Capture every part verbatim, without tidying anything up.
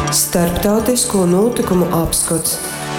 Starptautisko notikumu apskats.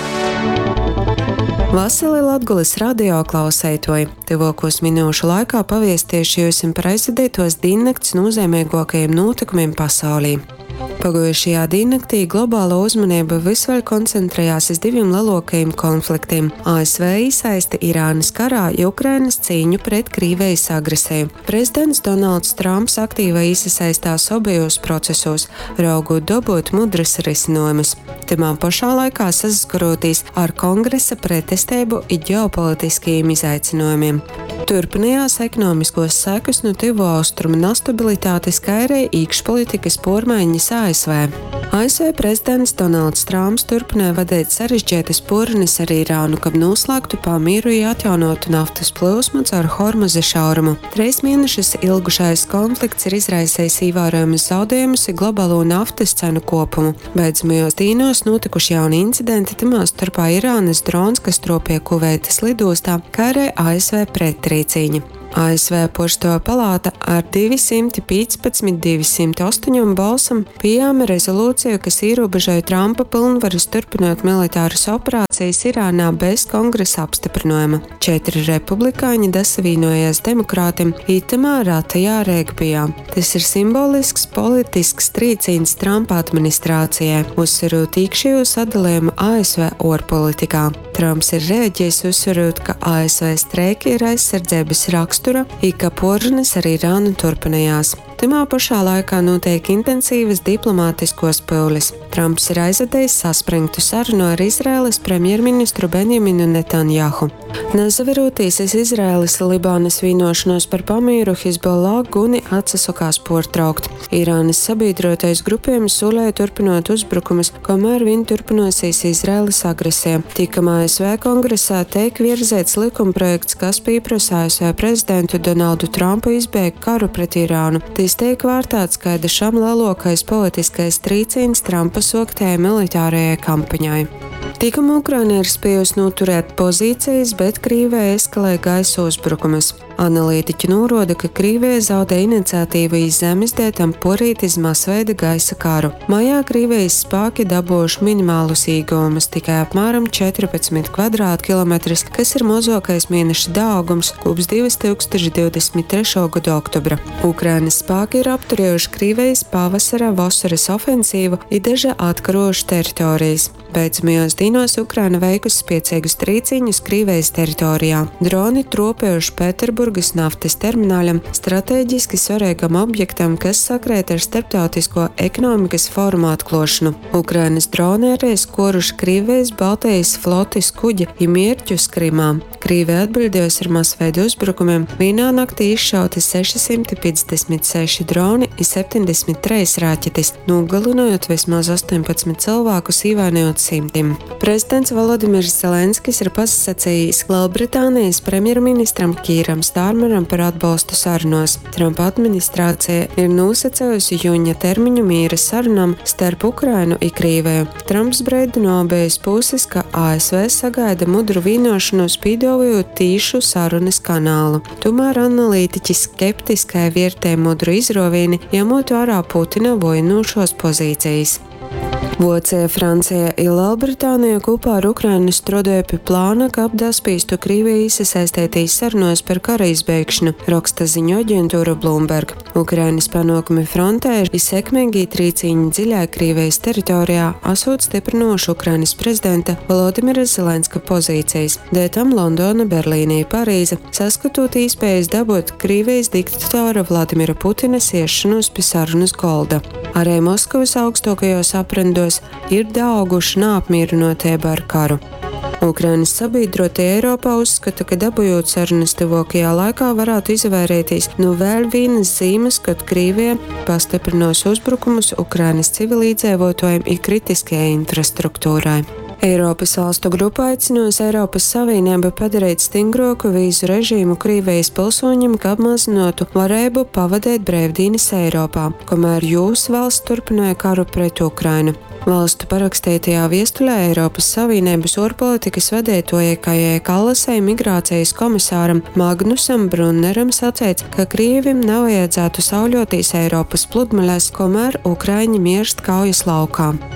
Vasarī Latgoles radio klausētoji. Tuvākos minūšu laikā paviestiešu jūs par aizvadītos diennakts nozīmīgākajiem notikumiem pasaulī. Pagājušajā diennaktī globāla uzmanība visvaļ koncentrējās uz diviem lielākajiem konfliktiem – A S V iesaisti Irānas karā, Ukrainas cīņu pret Krievijas agresiju. Prezidents Donalds Trumps aktīvi iesaistās abajos procesos, raugot dabūt mudras risinājumus. Timā pašā laikā saskaroties ar kongresa pretestību un ģeopolitiskajiem izaicinājumiem. Turpinājās ekonomiskos sekas no tuvu austrumu nestabilitātes, kā arī iekšpolitikas pārmaiņas A S V. A S V prezidents Donalds Trumps turpināja vadīt sarežģītas porunas ar Irānu, kad noslēgtu pamieru un atjaunotu naftas plūsmu caur Hormuza šaurumu. Trīs mēnešus ilgušais konflikts ir izraisījis ievērojamus zaudējumus un globālo naftas cenu kopumu. Beidzamajos dīnos notikuši jauni incidenti, timā starpā Irānas drons, kas tropīja Kuveitas lidostā, kā arī A S V pretrīcīņa. A S V Pošto palāta ar divsimt piecpadsmit divsimt astoņi balsam pieņēma rezolūciju, kas ierobežoja Trumpa pilnvaras turpināt militāras operācijas Irānā bez kongresa apstiprinājuma. Četri republikāņi dasavīnojās demokrātim itamā ratajā regbijā. Tas ir simbolisks politisks trīcīns Trumpa administrācijai, uzsverot iekšējo sadalījumu A S V ārpolitikā. Trumps ir rēģējis uzsverot, ka A S V streiki ir aizsardzības rakstura, i ka porunas ar Irānu turpinājās. Timā pašā laikā notiek intensīvas diplomātiskos pūles. Trumps ir aizvadījis saspringtu sarunu ar Izraēlas premjerministru Benjaminu Netanjahu. Nezaveroties iz Izraēlas Libānas vienošanos par pamieru, Hizbollah guni atsasakās pārtraukt. Irānas sabiedrotais grupējums solēja turpinot uzbrukumus, kamēr viņi turpinosies Izraēlas agresija. Tikam A S V kongresā tiek virzēts likumprojekts, kas pieprasa A S V prezidentu Donaldu Trumpu izbeigt karu pret Irānu. Tas tiek vērtēts kā dažam lielākais politiskais trīcīns Trumpa soktējai militārajai kampaņai. Tikam Ukraina ir spējusi noturēt pozīcijas, bet Krievija eskalē gaisa uzbrukumus. Analītiķi norāda, ka Krievija zaudē iniciatīvu iz zemes dētam porīt iz masveida gaisa karu. Maijā Krievijas spēki dabūjuši minimālus iegūmus, tikai apmēram četrpadsmit kvadrātkilometrus, kas ir mazākais mēneša daudzums kopš divi tūkstoši divdesmit trešā gada oktobra. Ukrainas spēki ir apturējuši Krievijas pavasara vasaras ofensīvu un daži atkarojuši teritorijas. Beidzamajos dīnos Ukraina veikusi spēcīgus trīcīņus Krievijas teritorijā. Droni tropējuši Pēterburgas naftas termināļam, stratēģiski svarīgam objektam, kas sakrēt ar starptautisko ekonomikas fórumu atklāšanu. Ukrainas droni arī skoruši Krievijas Baltijas flotes kuģi un mērķus Krimā. Krievija atbildējusi ar masveidu uzbrukumiem. Vienā naktī izšauti sešsimt piecdesmit seši droni un septiņdesmit trīs raķetes, nogalinojot vismaz astoņpadsmit cilvēkus, ievainojot simtiem. Prezidents Volodimirs Zelenskis ir pasacījis Lielbritānijas premjerministram Kīram Stārmeram par atbalstu sarunos. Trumpa administrācija ir nosacījusi jūņa termiņu miera sarunām starp Ukrainu un Krieviju. Trumps brīdina abas puses, ka A S V sagaida mudru vienošanos, piedāvājot tīšu sarunas kanālu. Tomēr analītiķi skeptiskai vērtē mudru izrovīni, ņemot vērā Putina vojinošos pozīcijas. Vācija, Francija un Lielbritānija kopā ar Ukrainu strādāja pie plāna, ka apdaspīstu Krieviju iesaistītīs sarunos par kara izbeigšanu, raksta ziņu aģentūra Bloomberg. Ukrainas panākumi frontē ir sekmīgi trīcīņi dziļā Krievijas teritorijā, esot stiprinoši Ukrainas prezidenta Volodimira Zelenska pozīcijas. Dēļ Londona, Berlīne un Parīze saskatot iespējas dabūt Krievijas diktatora Vladimira Putina iešanos pie sarunas golda. Arī Moskavas augstākajos aprindos ir dauguši neapmierinotība ar karu. Ukrainas sabiedrotie Eiropā uzskata, ka dabūjot sarunas tuvākajā laikā varētu izvairīties no vēl vienas zīmes, kad Krievija pastiprinās uzbrukumus Ukrainas civilīdzīvotājiem un kritiskajai infrastruktūrai. Eiropas valstu grupa aicinājusi Eiropas Savienību padarīt stingrāku vīzu režīmu Krievijas pilsoņiem, kā apmazinātu varēbu pavadīt brīvdienas Eiropā, kamēr jūsu valsts turpināja karu pret Ukrainu. Valstu parakstītajā viestulē Eiropas Savienības ārpolitikas vadītājai Kajai Kallasai migrācijas komisāram Magnusam Brunneram sacīts, ka Krievim nevajadzētu sauļoties Eiropas pludmalēs, kamēr Ukraiņi mirst kaujas laukā.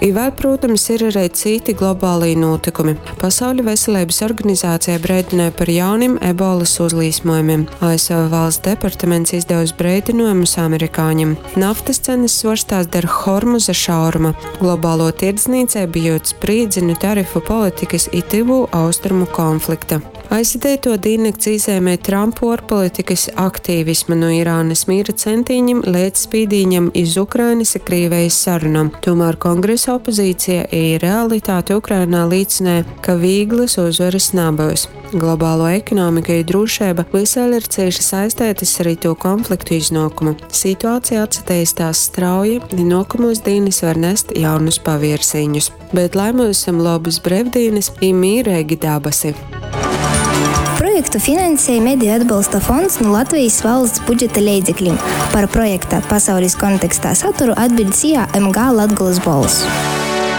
I vēl, protams, ir arī citi globālī notikumi. Pasaules veselības organizācija brēdināja par jauniem ebolas uzlīsmojumiem. A S V valsts departaments izdevusi brēdinājumus amerikāņiem. Naftas cenas svārstās dēļ Hormuza šauruma. Globālo tirdzniecību bijot sprīdzinu tarifu politikas i tuvu austrumu konflikta. Aizsēto diennakts izēmē Trumpa ārpolitikas aktīvismu no Irānas mīra centīņiem līdz spīdīņam iz Ukrainas un Krievijas sarunām. Tomēr kongresa opozīcija i realitāte Ukrainā līdzinē, ka vīglas uzvaras nabūs. Globālo ekonomiku i drošība visēļ ir cieši saistētas arī to konfliktu iznākumu. Situācija atsatīstās strauji, un nākamos dienas var nest jaunus pavērsiņus. Bet lai mums esam labas brīvdienas i mīrēgi dabasi. Projektu finansēja Mediju atbalsta fonds no Latvijas valsts budžeta līdzekļiem. Par projekta pasaules kontekstā saturu atbild S I A M G Latgolas balss.